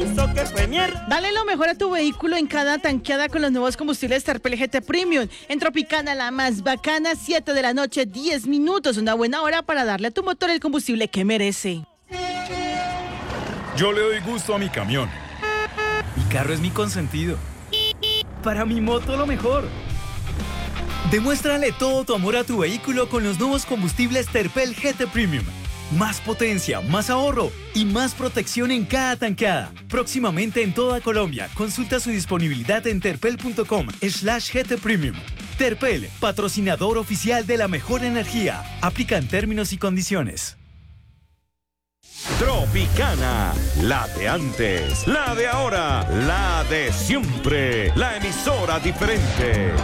hizo que fue mierda. Dale lo mejor a tu vehículo en cada tanqueada con los nuevos combustibles Terpel GT Premium. En Tropicana, la más bacana, 7 de la noche, 10 minutos. Una buena hora para darle a tu motor el combustible que merece. Yo le doy gusto a mi camión. Mi carro es mi consentido. Para mi moto lo mejor. Demuéstrale todo tu amor a tu vehículo con los nuevos combustibles Terpel GT Premium. Más potencia, más ahorro y más protección en cada tanqueada. Próximamente en toda Colombia. Consulta su disponibilidad en terpel.com/GT Premium. Terpel, patrocinador oficial de la mejor energía. Aplican términos y condiciones. Tropicana, la de antes, la de ahora, la de siempre, la emisora diferente.